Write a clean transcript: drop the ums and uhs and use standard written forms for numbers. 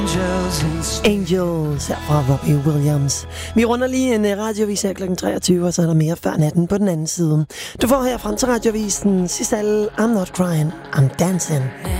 Angels her fra Robbie Williams. Vi runder lige en radiovis her kl. 23, og så er der mere før natten på den anden side. Du får her frem til radiovisen Sissel, I'm not crying, I'm dancing.